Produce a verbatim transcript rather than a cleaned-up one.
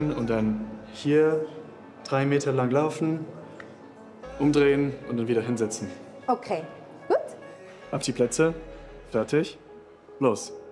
Und dann hier drei Meter lang laufen, umdrehen und dann wieder hinsetzen. Okay, gut. Ab die Plätze, fertig, los.